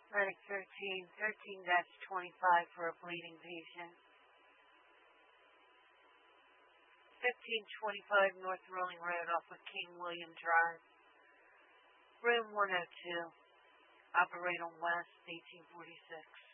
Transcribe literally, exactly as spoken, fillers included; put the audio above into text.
Medic thirteen, thirteen dash twenty-five for a bleeding patient. fifteen twenty-five North Rolling Road off of King William Drive. Room one oh two. Operator West, eighteen forty-six.